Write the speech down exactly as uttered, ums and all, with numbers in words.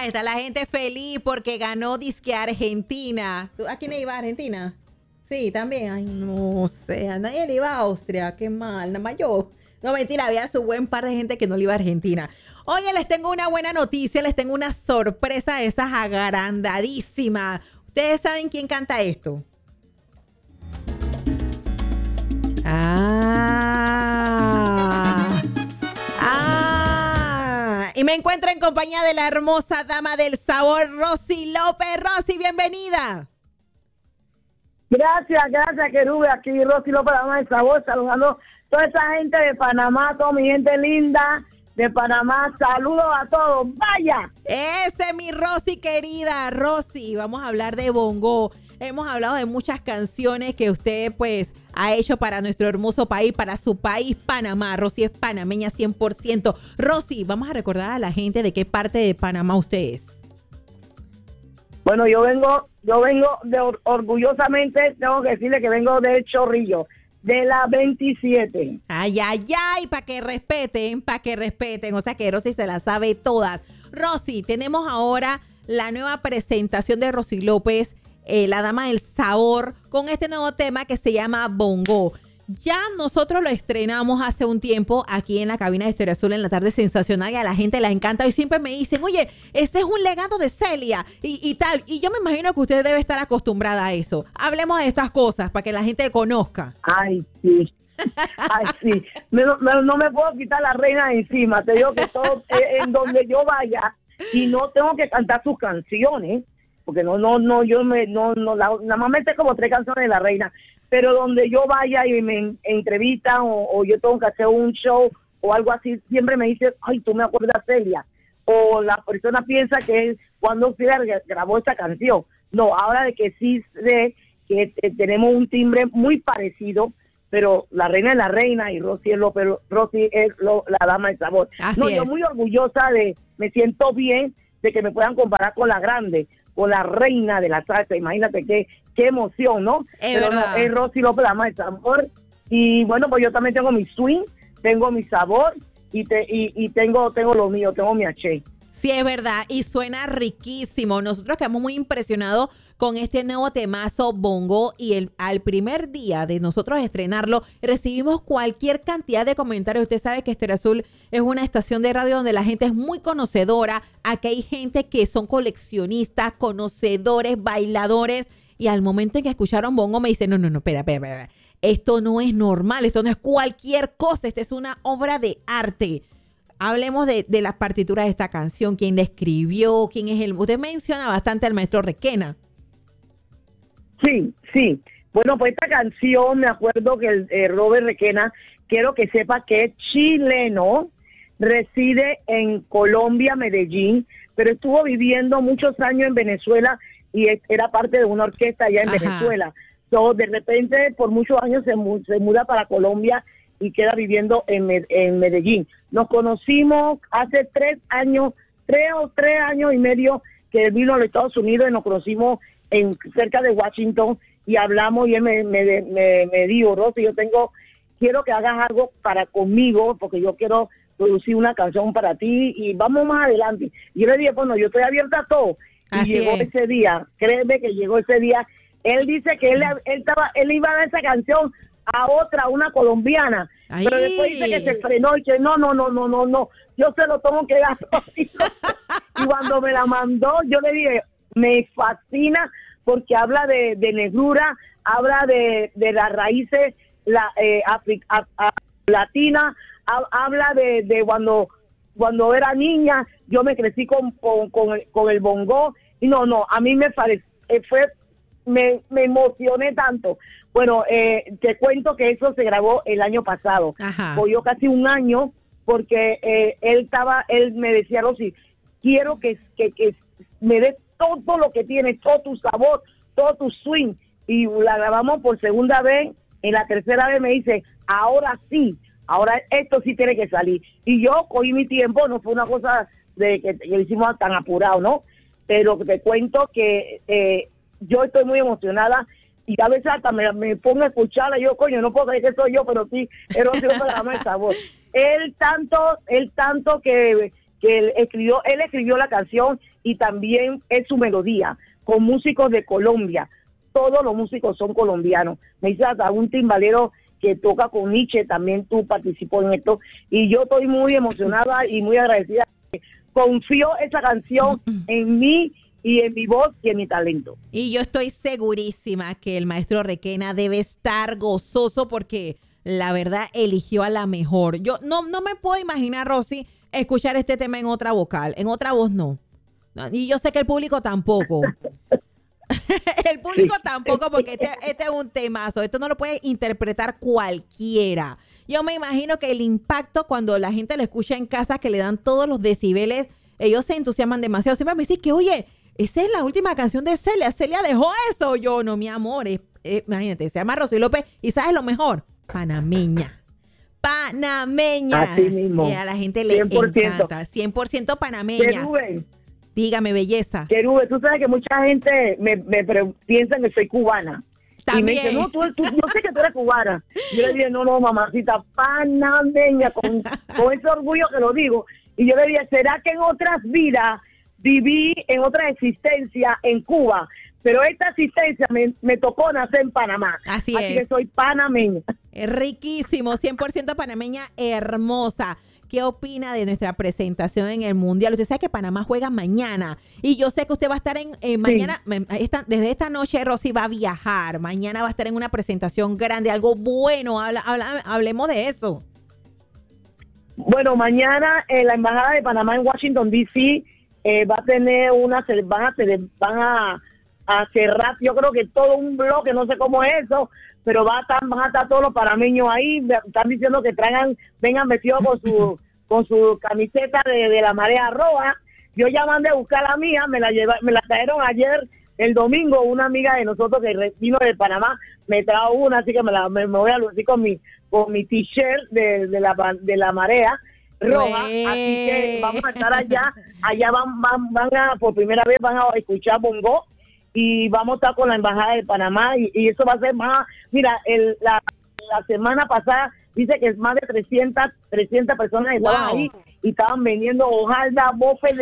está la gente feliz porque ganó disque Argentina. ¿Tú, ¿A quién le iba a Argentina? Sí, también. Ay, no sé, a nadie le iba a Austria, qué mal, nada más yo. No, mentira, había su buen par de gente que no le iba a Argentina. Oye, les tengo una buena noticia, les tengo una sorpresa de esas agrandadísimas. ¿Ustedes saben quién canta esto? Ah. Ah. Y me encuentro en compañía de la hermosa dama del sabor, Rosy López. Rosy, bienvenida. Gracias, gracias, Querube. Aquí Rosy López, la dama del sabor, saludando a toda esa gente de Panamá, toda mi gente linda de Panamá. Saludos a todos. ¡Vaya! Ese, mi Rosy querida. Rosy, vamos a hablar de bongo. Hemos hablado de muchas canciones que usted, pues, ha hecho para nuestro hermoso país, para su país, Panamá. Rosy es panameña cien por ciento. Rosy, vamos a recordar a la gente de qué parte de Panamá usted es. Bueno, yo vengo, yo vengo de or- orgullosamente, tengo que decirle que vengo del Chorrillo, de la veintisiete. Ay, ay, ay, para que respeten, para que respeten. O sea que Rosy se la sabe todas. Rosy, tenemos ahora la nueva presentación de Rosy López, eh, la dama del sabor, con este nuevo tema que se llama Bongo. Ya nosotros lo estrenamos hace un tiempo aquí en la cabina de Estéreo Azul en la tarde sensacional y a la gente la encanta y siempre me dicen, oye, ese es un legado de Celia y, y tal. Y yo me imagino que usted debe estar acostumbrada a eso. Hablemos de estas cosas para que la gente conozca. Ay, sí. Ay, sí. Me- me- no me puedo quitar la reina de encima. Te digo que todo, eh, en donde yo vaya, y no tengo que cantar sus canciones, porque no, no, no, yo me, no, no, la, nada más me sé como tres canciones de la reina, pero donde yo vaya y me en- entrevistan o, o yo tengo que hacer un show o algo así, siempre me dicen, ay, tú me acuerdas, Celia, o la persona piensa que es cuando Celia gra- grabó esa canción. No, ahora de que sí sé que eh, tenemos un timbre muy parecido, pero la reina es la reina y Rosy es, lo, pero Rosy es lo, la dama del sabor. Así no, es. yo muy orgullosa de, me siento bien de que me puedan comparar con la grande, con la reina de la salsa. Imagínate qué, qué emoción, ¿no? Es Pero no, verdad. es Rosy López, la dama del sabor. Y bueno, pues yo también tengo mi swing, tengo mi sabor y te, y, y tengo, tengo lo mío, tengo mi H. Sí, es verdad, y suena riquísimo. Nosotros quedamos muy impresionados con este nuevo temazo Bongo y el, al primer día de nosotros estrenarlo recibimos cualquier cantidad de comentarios. Usted sabe que Estéreo Azul es una estación de radio donde la gente es muy conocedora. Aquí hay gente que son coleccionistas, conocedores, bailadores y al momento en que escucharon Bongo me dicen, no, no, no, espera, espera, espera. Esto no es normal, esto no es cualquier cosa, esta es una obra de arte. Hablemos de, de las partituras de esta canción, quién la escribió, quién es el... Usted menciona bastante al maestro Requena. Sí, sí. Bueno, pues esta canción, me acuerdo que el eh, Robert Requena, quiero que sepa que es chileno, reside en Colombia, Medellín, pero estuvo viviendo muchos años en Venezuela y es- era parte de una orquesta allá en Ajá. Venezuela. So, de repente, por muchos años se, mu- se muda para Colombia y queda viviendo en, Me- en Medellín. Nos conocimos hace tres años, tres o tres años y medio que vino a los Estados Unidos y nos conocimos en cerca de Washington y hablamos y él me, me, me, me dijo, Rosy, yo tengo, quiero que hagas algo para conmigo porque yo quiero producir una canción para ti y vamos más adelante. Y yo le dije, bueno, yo estoy abierta a todo. Y Así llegó es. ese día, créeme que llegó ese día. Él dice que él, él, estaba, él iba a dar esa canción a otra, una colombiana, Ay. pero después dice que se frenó y que no, no, no, no, no, no, yo se lo tengo que dar. Y cuando me la mandó, yo le dije, me fascina porque habla de, de negrura, habla de, de las raíces la, eh, afri- a- a- latinas, ha- habla de, de cuando cuando era niña, yo me crecí con, con, con, el, con el bongo, y no, no, a mí me parece, fue, me, me emocioné tanto. Bueno, eh, te cuento que eso se grabó el año pasado, Ajá. cogió casi un año, porque eh, él estaba, él me decía, Rosy, quiero que, que, que me des todo lo que tiene, todo tu sabor, todo tu swing, y la grabamos por segunda vez. En la tercera vez me dice, ahora sí, ahora esto sí tiene que salir. Y yo cogí mi tiempo, no fue una cosa de que, que lo hicimos tan apurado, ¿no? Pero te cuento que eh, yo estoy muy emocionada y a veces hasta me, me pongo a escucharla y yo, coño, no puedo creer que soy yo, pero sí, era un para darme el sabor. Él tanto, él tanto que, que que él escribió, él escribió la canción y también es su melodía, con músicos de Colombia. Todos los músicos son colombianos. Me dice hasta un timbalero que toca con Nietzsche, también tú participó en esto, y yo estoy muy emocionada y muy agradecida. Confío esa canción en mí y en mi voz y en mi talento. Y yo estoy segurísima que el maestro Requena debe estar gozoso porque la verdad eligió a la mejor. Yo no, no me puedo imaginar, Rosy, escuchar este tema en otra vocal, en otra voz no. no y yo sé que el público tampoco. El público sí. tampoco, porque este, este es un temazo. Esto no lo puede interpretar cualquiera. Yo me imagino que el impacto cuando la gente lo escucha en casa, que le dan todos los decibeles, ellos se entusiasman demasiado. Siempre me dicen que, oye, esa es la última canción de Celia. Celia dejó eso. Yo, no, mi amor. Es, es, imagínate, se llama Rosy López. ¿Y sabes lo mejor? Panameña. Panameña. Así mismo. Y a la gente le cien por ciento. encanta. cien por ciento panameña. Querube. Dígame, belleza. Querube, tú sabes que mucha gente me, me pre- piensa que soy cubana. También. Y me dice, no, tú, tú, yo sé que tú eres cubana. Yo le dije, no, no, mamacita, panameña, con, con ese orgullo que lo digo. Y yo le dije, ¿será que en otras vidas viví en otra existencia en Cuba? Pero esta existencia me, me tocó nacer en Panamá. Así, Así es. que soy panameña. Es riquísimo, cien por ciento panameña, hermosa. ¿Qué opina de nuestra presentación en el Mundial? Usted sabe que Panamá juega mañana y yo sé que usted va a estar en eh, mañana, sí. esta, desde esta noche Rosy va a viajar, mañana va a estar en una presentación grande, algo bueno, habla, habla, hablemos de eso. Bueno, mañana en la Embajada de Panamá en Washington, D C eh, va a tener una, van a, van a, a cerrar, yo creo que todo un bloque, no sé cómo es eso, pero va a estar, van a estar todos los panameños ahí, están diciendo que traigan, vengan vestidos con su con su camiseta de, de la marea roja. Yo ya mandé a buscar la mía, me la lleva, me la trajeron ayer, el domingo, una amiga de nosotros que vino de Panamá, me trajo una, así que me, la, me, me voy a lucir con mi, con mi t-shirt de, de, la, de la marea roja, Ué. así que vamos a estar allá, allá van, van, van a, por primera vez van a escuchar bongo, y vamos a estar con la Embajada de Panamá, y, y eso va a ser más, mira, el, la, la semana pasada dice que más de trescientas personas estaban wow. ahí y estaban vendiendo hojaldas, bofes